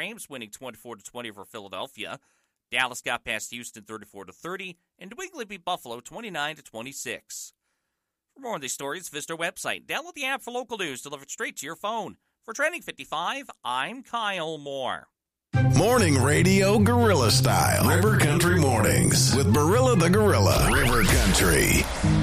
Flames winning 24-20 over Philadelphia. Dallas got past Houston 34-30, and New England beat Buffalo 29-26. For more on these stories, visit our website. Download the app for local news delivered straight to your phone. For Trending 55, I'm Kyle Moore. Morning radio guerrilla style. River Country Mornings with Barilla the Gorilla. River Country.